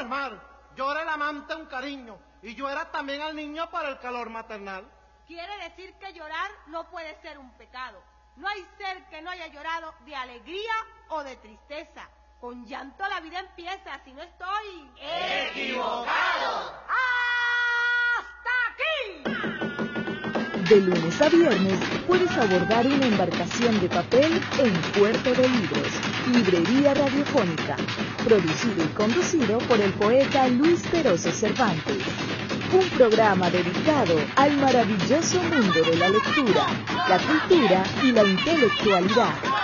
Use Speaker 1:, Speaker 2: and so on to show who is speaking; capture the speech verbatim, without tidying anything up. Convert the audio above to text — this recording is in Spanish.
Speaker 1: mar. Llora el amante un cariño, y llora también al niño por el calor maternal.
Speaker 2: Quiere decir que llorar no puede ser un pecado. No hay ser que no haya llorado de alegría o de tristeza. Con llanto la vida empieza, si no estoy...
Speaker 3: ¡equivocado!
Speaker 2: ¡Hasta aquí!
Speaker 4: De lunes a viernes puedes abordar una embarcación de papel en Puerto de Libros, Librería Radiofónica, producido y conducido por el poeta Luis Peroso Cervantes. Un programa dedicado al maravilloso mundo de la lectura, la cultura y la intelectualidad.